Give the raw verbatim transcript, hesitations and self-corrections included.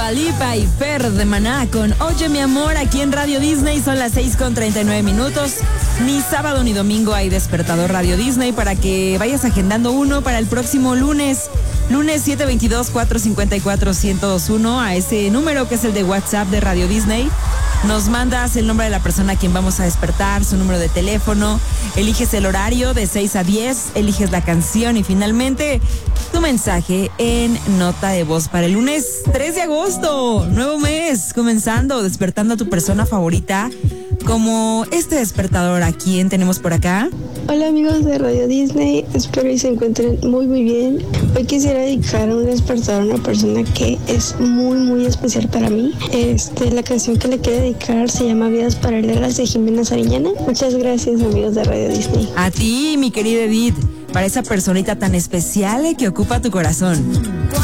Dua Lipa y Fer de Maná con Oye mi amor aquí en Radio Disney. Son las seis con treinta y nueve minutos. Ni sábado ni domingo hay despertador Radio Disney para que vayas agendando uno para el próximo lunes. Lunes siete veintidós, cuatrocientos cincuenta y cuatro, ciento veintiuno a ese número que es el de WhatsApp de Radio Disney. Nos mandas el nombre de la persona a quien vamos a despertar, su número de teléfono, eliges el horario de seis a diez, eliges la canción y finalmente tu mensaje en nota de voz para el lunes tres de agosto, nuevo mes, comenzando, despertando a tu persona favorita, como este despertador. ¿A quién tenemos por acá? Hola amigos de Radio Disney, espero que se encuentren muy muy bien. Hoy quisiera dedicar un despertador a una persona que es muy muy especial para mí. Este, la canción que le quiero dedicar se llama Vidas Paralelas de Jimena Sariñana. Muchas gracias amigos de Radio Disney. A ti, mi querida Edith, para esa personita tan especial que ocupa tu corazón.